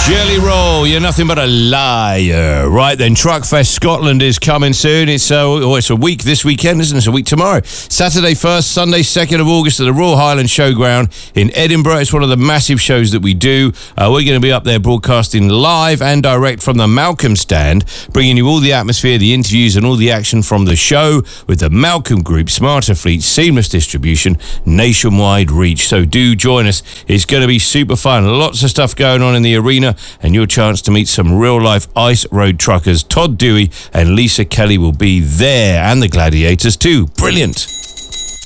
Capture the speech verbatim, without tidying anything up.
Jelly Roll, you're nothing but a liar. Right then, Truckfest Scotland is coming soon. It's, uh, oh, it's a week this weekend, isn't it? It's a week tomorrow. Saturday first, Sunday second of August at the Royal Highland Showground in Edinburgh. It's one of the massive shows that we do. Uh, we're going to be up there broadcasting live and direct from the Malcolm stand, bringing you all the atmosphere, the interviews and all the action from the show with the Malcolm Group, Smarter Fleet, seamless distribution, nationwide reach. So do join us. It's going to be super fun. Lots of stuff going on in the arena, and your chance to meet some real-life ice road truckers. Todd Dewey and Lisa Kelly will be there, and the Gladiators too. Brilliant.